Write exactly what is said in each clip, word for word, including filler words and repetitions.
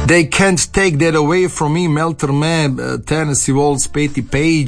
They Can't Take That Away From Me, Melter Me, Tennessee Waltz, Patti Page.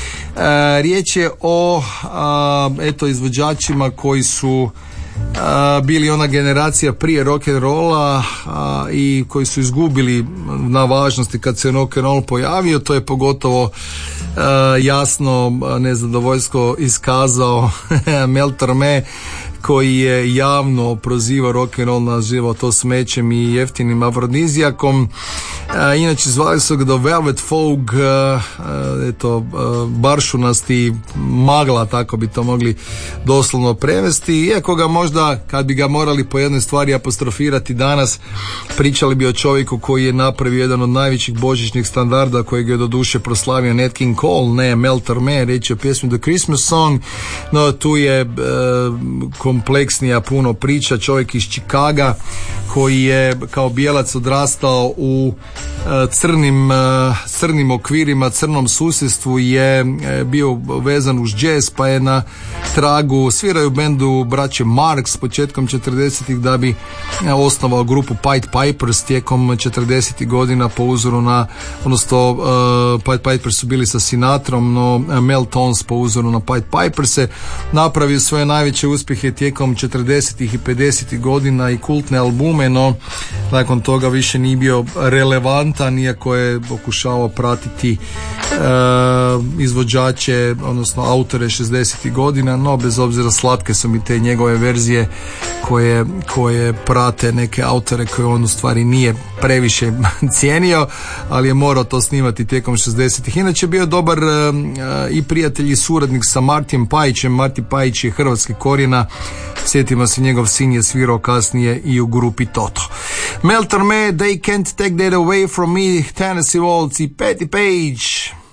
E, riječ je o a, eto izvođačima koji su a, bili ona generacija prije rock'n'rolla a, i koji su izgubili na važnosti kad se rock'n'roll pojavio. To je pogotovo a, jasno nezadovoljstvo iskazao Melter Me, koji je javno prozivao rock'n'roll, nazivao to smećem i jeftinim afrodizijakom. E, inače zvali su ga The Velvet Fog, e, eto, e, baršunasti magla, tako bi to mogli doslovno prevesti, iako ga možda, kad bi ga morali po jednoj stvari apostrofirati danas, pričali bi o čovjeku koji je napravio jedan od najvećih božićnih standarda, kojeg je do duše proslavio Nat King Cole, ne Melter Me, reći o pjesmi The Christmas Song, no tu je e, kompleksnija puno priča. Čovjek iz Chicaga koji je kao bijelac odrastao u crnim, crnim okvirima, crnom susjedstvu, je bio vezan uz jazz, pa je na tragu sviraju bendu braće Marx početkom četrdesetih da bi osnovao grupu Pied Pipers tijekom četrdesetih godina po uzoru na, odnosno uh, Pied Pipers su bili sa Sinatrom, no Mel Tones po uzoru na Pied Pipers-e. Napravio svoje najveće uspjehe tijekom četrdesetih i pedesetih godina i kultne albume, no nakon toga više nije bio relevantan, iako je pokušavao pratiti uh, izvođače, odnosno autore šezdesetih godina, no bez obzira slatke su mi te njegove verzije koje, koje prate neke autore koje on u stvari nije previše cijenio, ali je morao to snimati tijekom šezdesetih. Inače bio dobar uh, i prijatelj i suradnik sa Martijem Pajićem. Marti Pajić je hrvatski korijena, sjetimo se, njegov sin je svirao kasnije i u grupi Toto. Melter Me, They Can't Take That Away From Me, Tennessee Waltz i Patti Page.